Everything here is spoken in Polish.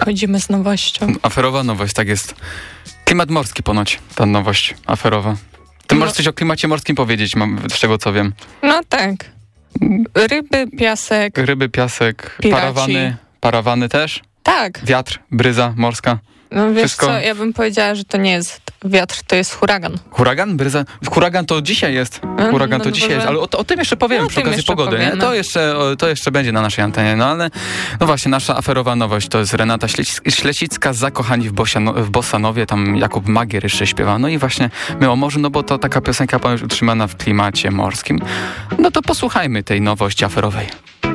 Przychodzimy z nowością. Aferowa nowość, tak jest. Klimat morski ponoć, ta nowość aferowa. Ty możesz coś o klimacie morskim powiedzieć, z tego co wiem. No tak. Ryby, piasek, Piraci. Parawany też? Tak. Wiatr, bryza morska. No wiesz Wszystko. co, ja bym powiedziała, że to nie jest wiatr, to jest huragan. Huragan? Bryza? Huragan to dzisiaj jest. Huragan to dzisiaj jest, ale o tym jeszcze powiemy przy okazji pogody. Nie? To jeszcze będzie na naszej antenie. No ale no właśnie, nasza aferowa nowość to jest Renata Ślecicka, Zakochani w Bossanowie, tam Jakub Magier jeszcze śpiewa. No i właśnie my o morzu, no bo to taka piosenka ponoć utrzymana w klimacie morskim. No to posłuchajmy tej nowości aferowej.